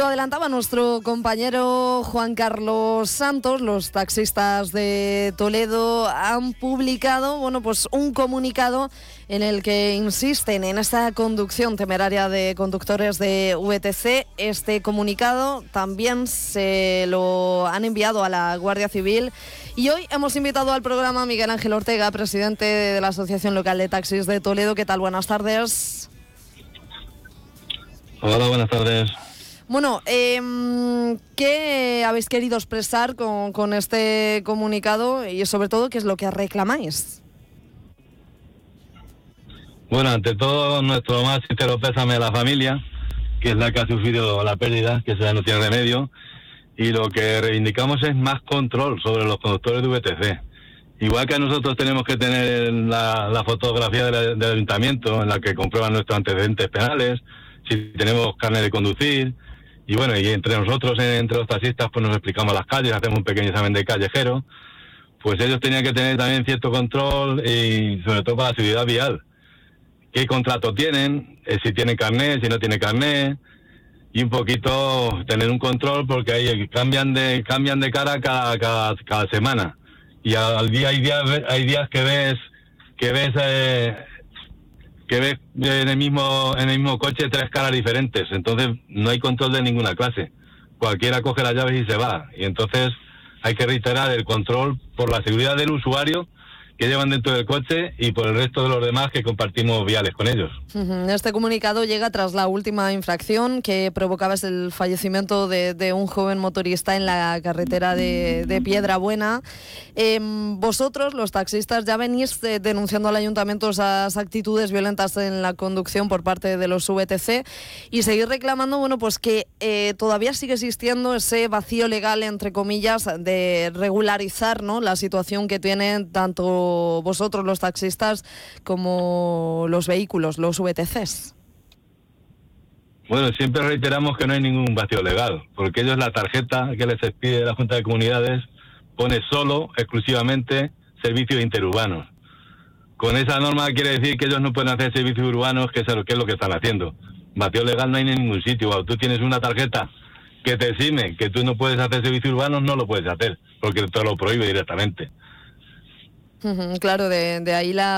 Lo adelantaba nuestro compañero Juan Carlos Santos. Los taxistas de Toledo han publicado, pues un comunicado en el que insisten en esta conducción temeraria de conductores de VTC. Este comunicado también se lo han enviado a la Guardia Civil. Y hoy hemos invitado al programa a Miguel Ángel Ortega, presidente de la Asociación Local de Taxis de Toledo. ¿Qué tal? Buenas tardes. Hola, buenas tardes. Bueno, ¿qué habéis querido expresar con este comunicado y sobre todo qué es lo que reclamáis? Bueno, ante todo, nuestro más sincero pésame a la familia, que es la que ha sufrido la pérdida, que no tiene remedio, y lo que reivindicamos es más control sobre los conductores de VTC. Igual que nosotros tenemos que tener la fotografía del ayuntamiento en la que comprueban nuestros antecedentes penales, si tenemos carnet de conducir. Y bueno, y entre nosotros, entre los taxistas, pues nos explicamos las calles, hacemos un pequeño examen de callejero. Pues ellos tenían que tener también cierto control y sobre todo para la seguridad vial. ¿Qué contrato tienen? Si tienen carnet, si no tienen carnet. Y un poquito tener un control porque ahí cambian de cara cada semana. Y al día hay días que ves en el mismo coche 3 caras diferentes, entonces no hay control de ninguna clase. Cualquiera coge las llaves y se va, y entonces hay que reiterar el control por la seguridad del usuario que llevan dentro del coche y por el resto de los demás que compartimos viales con ellos. Este comunicado llega tras la última infracción que provocaba el fallecimiento de un joven motorista en la carretera de Piedrabuena. Vosotros, los taxistas, ya venís denunciando al ayuntamiento esas actitudes violentas en la conducción por parte de los VTC y seguir reclamando, pues que todavía sigue existiendo ese vacío legal, entre comillas, de regularizar, ¿no?, la situación que tienen tanto vosotros los taxistas como los vehículos, los VTCs. Bueno, siempre reiteramos que no hay ningún vacío legal, porque ellos la tarjeta que les expide la Junta de Comunidades pone solo, exclusivamente, servicios interurbanos. Con esa norma quiere decir que ellos no pueden hacer servicios urbanos, que es lo que están haciendo. Vacío legal no hay en ningún sitio. Cuando tú tienes una tarjeta que te exime que tú no puedes hacer servicios urbanos, no lo puedes hacer, porque te lo prohíbe directamente. Claro, de ahí la